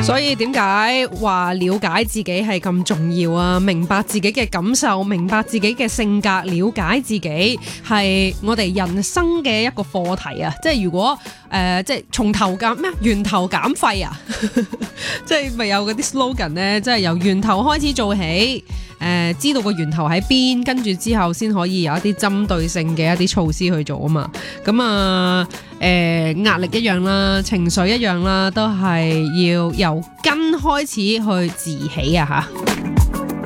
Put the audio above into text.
所以點解話了解自己係咁重要啊？明白自己嘅感受，明白自己嘅性格，了解自己係我哋人生嘅一個課題啊！即係如果即係從頭減咩源頭減廢啊，即係咪有嗰啲 slogan 咧？即係由源頭開始做起，知道個源頭喺邊，跟住之後先可以有一啲針對性嘅一啲措施去做啊嘛。咁啊，壓力一樣啦，情緒一樣啦，都係要由根開始去治起啊吓。